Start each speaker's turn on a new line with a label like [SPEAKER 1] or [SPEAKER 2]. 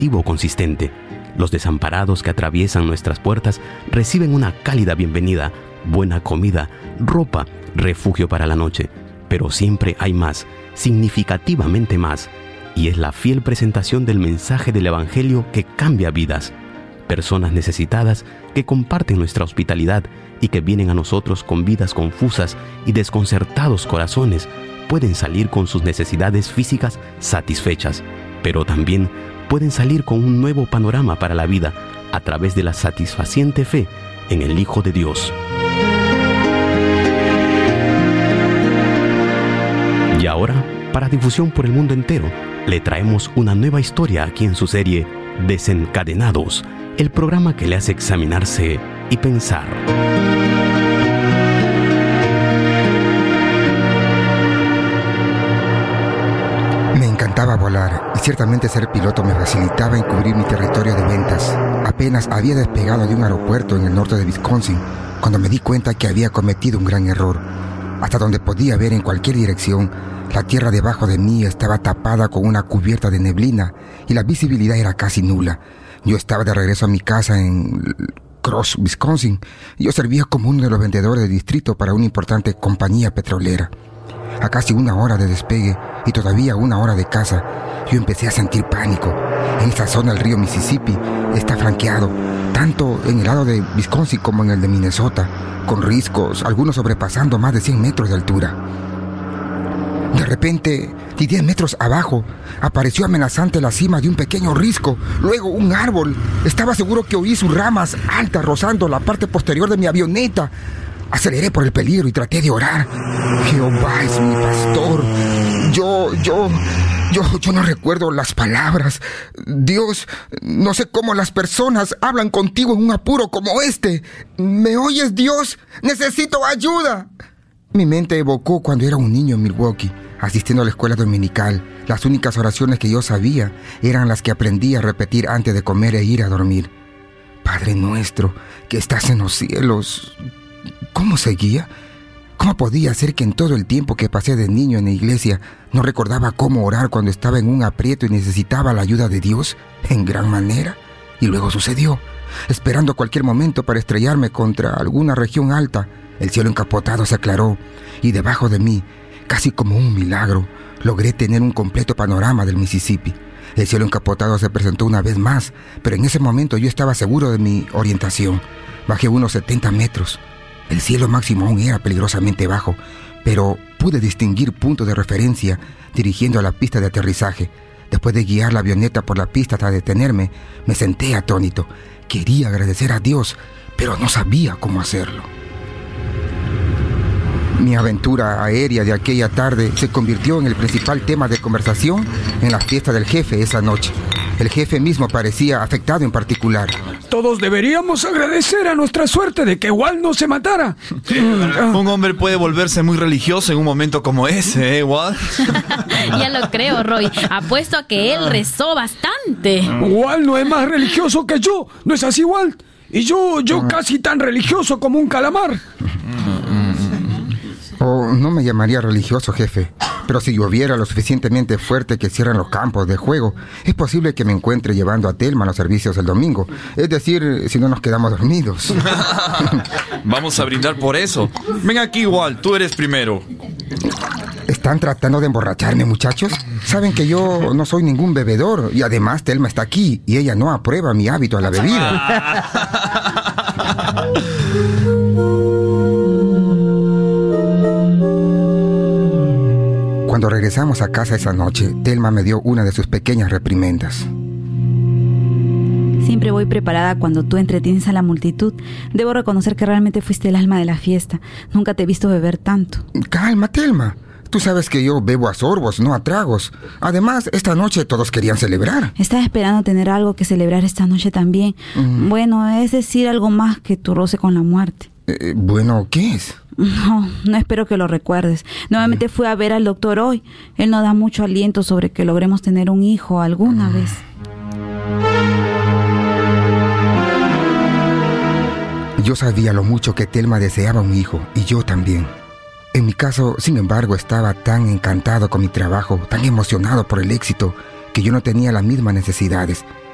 [SPEAKER 1] significativo consistente. Los desamparados que atraviesan nuestras puertas reciben una cálida bienvenida, buena comida, ropa, refugio para la noche. Pero siempre hay más, significativamente más, y es la fiel presentación del mensaje del Evangelio que cambia vidas. Personas necesitadas que comparten nuestra hospitalidad y que vienen a nosotros con vidas confusas y desconcertados corazones, pueden salir con sus necesidades físicas satisfechas, pero también pueden salir con un nuevo panorama para la vida a través de la satisfaciente fe en el Hijo de Dios. Y ahora, para difusión por el mundo entero, le traemos una nueva historia aquí en su serie Desencadenados, el programa que le hace examinarse y pensar.
[SPEAKER 2] Me encantaba volar y ciertamente ser piloto me facilitaba encubrir mi territorio de ventas. Apenas había despegado de un aeropuerto en el norte de Wisconsin cuando me di cuenta que había cometido un gran error. Hasta donde podía ver en cualquier dirección, la tierra debajo de mí estaba tapada con una cubierta de neblina y la visibilidad era casi nula. Yo estaba de regreso a mi casa en Cross, Wisconsin. Yo servía como uno de los vendedores de distrito para una importante compañía petrolera. A casi 1 hora de despegue y todavía 1 hora de casa, yo empecé a sentir pánico. En esta zona el río Mississippi está flanqueado, tanto en el lado de Wisconsin como en el de Minnesota, con riscos, algunos sobrepasando más de 100 metros de altura. De repente, de 10 metros abajo, apareció amenazante la cima de un pequeño risco, luego un árbol. Estaba seguro que oí sus ramas altas rozando la parte posterior de mi avioneta. Aceleré por el peligro y traté de orar. Jehová es mi pastor. Yo no recuerdo las palabras. Dios, no sé cómo las personas hablan contigo en un apuro como este. ¿Me oyes, Dios? ¡Necesito ayuda! Mi mente evocó cuando era un niño en Milwaukee, asistiendo a la escuela dominical. Las únicas oraciones que yo sabía eran las que aprendí a repetir antes de comer e ir a dormir. Padre nuestro, que estás en los cielos. ¿Cómo seguía? ¿Cómo podía ser que en todo el tiempo que pasé de niño en la iglesia no recordaba cómo orar cuando estaba en un aprieto y necesitaba la ayuda de Dios en gran manera? Y luego sucedió, esperando cualquier momento para estrellarme contra alguna región alta. El cielo encapotado se aclaró y debajo de mí, casi como un milagro, logré tener un completo panorama del Mississippi. El cielo encapotado se presentó una vez más, pero en ese momento yo estaba seguro de mi orientación. Bajé unos 70 metros. El cielo máximo aún era peligrosamente bajo, pero pude distinguir puntos de referencia dirigiendo a la pista de aterrizaje. Después de guiar la avioneta por la pista hasta detenerme, me senté atónito. Quería agradecer a Dios, pero no sabía cómo hacerlo. Mi aventura aérea de aquella tarde se convirtió en el principal tema de conversación en la fiesta del jefe esa noche. El jefe mismo parecía afectado en particular.
[SPEAKER 3] Todos deberíamos agradecer a nuestra suerte de que Walt no se matara.
[SPEAKER 4] Un hombre puede volverse muy religioso en un momento como ese, Walt?
[SPEAKER 5] Ya lo creo, Roy. Apuesto a que él rezó bastante.
[SPEAKER 3] Walt no es más religioso que yo. ¿No es así, Walt? Y yo casi tan religioso como un calamar.
[SPEAKER 2] No me llamaría religioso, jefe. Pero si lloviera lo suficientemente fuerte que cierran los campos de juego, es posible que me encuentre llevando a Thelma a los servicios el domingo. Es decir, si no nos quedamos dormidos.
[SPEAKER 4] Vamos a brindar por eso. Ven aquí, Walt, tú eres primero.
[SPEAKER 2] ¿Están tratando de emborracharme, muchachos? Saben que yo no soy ningún bebedor. Y además Thelma está aquí y ella no aprueba mi hábito a la bebida. Cuando regresamos a casa esa noche, Thelma me dio una de sus pequeñas reprimendas.
[SPEAKER 6] Siempre voy preparada cuando tú entretienes a la multitud. Debo reconocer que realmente fuiste el alma de la fiesta. Nunca te he visto beber tanto.
[SPEAKER 2] Calma, Thelma. Tú sabes que yo bebo a sorbos, no a tragos. Además, esta noche todos querían celebrar.
[SPEAKER 6] Estaba esperando tener algo que celebrar esta noche también. Bueno, es decir, algo más que tu roce con la muerte.
[SPEAKER 2] Bueno, ¿qué es?
[SPEAKER 6] No espero que lo recuerdes. Nuevamente fui a ver al doctor hoy. Él no da mucho aliento sobre que logremos tener un hijo alguna vez.
[SPEAKER 2] Yo sabía lo mucho que Thelma deseaba un hijo, y yo también. En mi caso, sin embargo, estaba tan encantado con mi trabajo, tan emocionado por el éxito, que yo no tenía las mismas necesidades.